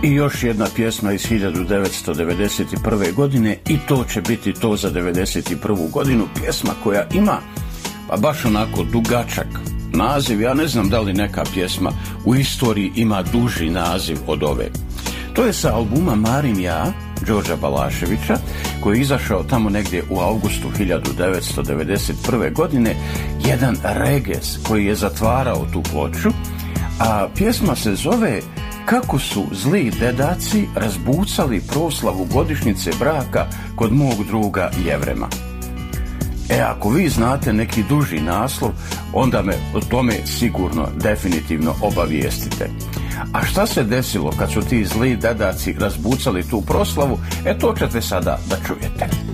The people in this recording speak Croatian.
I još jedna pjesma iz 1991. godine i to će biti to za 1991. godinu. Pjesma koja ima pa baš onako dugačak naziv. Ja ne znam da li neka pjesma u istoriji ima duži naziv od ove. To je sa albuma Marim ja, Đorđa Balaševića, koji je izašao tamo negdje u augustu 1991. godine, jedan regez koji je zatvarao tu ploču, a pjesma se zove Kako su zli dedaci razbucali proslavu godišnjice braka kod mog druga Jevrema. Ako vi znate neki duži naslov, onda me o tome sigurno, definitivno obavijestite. A šta se desilo kad su ti zli dedaci razbucali tu proslavu, to ćete sada da čujete.